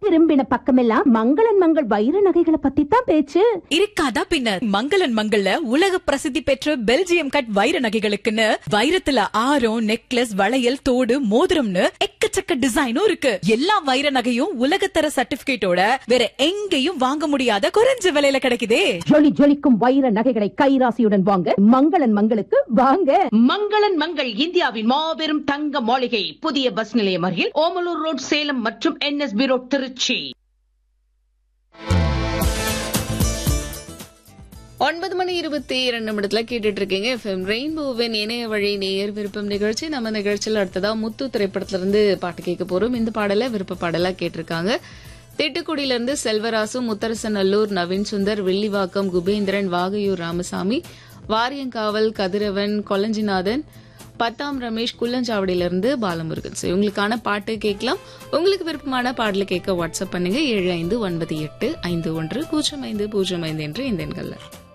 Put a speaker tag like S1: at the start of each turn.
S1: திரும்பின பக்கமெல்லாம் மங்களன் மங்கள் வைர நகைகளை பத்தி தான் பேச்சு.
S2: இருக்காதா பின்ன. மங்களன் மங்கள்ல உலக பிரசித்தி பெற்ற பெல்ஜியம் கட் வைர நகைகளுக்குன்னு வைரத்துல ஆரம், நெக்லஸ், வளையல், தோடு, மோதிரம்னு எக்கச்சக்க டிசைனும் இருக்கு. எல்லா வைர நகையும் உலகத்தர சர்டிபிகேட்டோட வேற எங்கேயும் வாங்க முடியாத குறைஞ்ச விலையில கிடைக்குதே.
S1: ஜொலி ஜொலிக்கும் வைர நகைகளை கைராசியுடன் வாங்க மங்களன் மங்களுக்கு வாங்க.
S3: மங்களன் மங்கள் இந்தியாவின் மாபெரும் தங்க மாளிகை, புதிய பஸ் நிலையம் அருகில் ஓமலூர் ரோட், சேலம் மற்றும் NSB ரோட், திருச்சி.
S4: 9:22 கேட்டுட்டு இருக்கீங்க FM ரெயின்போவின் இணைய வழி நேயர் விருப்பம் நிகழ்ச்சி. நம்ம நிகழ்ச்சியில் அடுத்ததா முத்து திரைப்படத்துல இருந்து பாட்டு கேட்க போறோம். இந்த பாடல விருப்ப பாடலா கேட்டிருக்காங்க. திட்டுக்குடியில இருந்து செல்வராசு, முத்தரசநல்லூர், நவீன் சுந்தர், வில்லிவாக்கம், குபேந்திரன், வாகையூர் ராமசாமி, வாரியங்காவல், கதிரவன், கொலஞ்சிநாதன், பத்தாம் ரமேஷ், குள்ளஞ்சாவடியிலிருந்து பாலமுருகன். உங்களுக்கான பாட்டு கேட்கலாம். உங்களுக்கு விருப்பமான பாடல கேட்க வாட்ஸ்அப் பண்ணுங்க 7598510505 என்ற இந்த எண்கள்ல.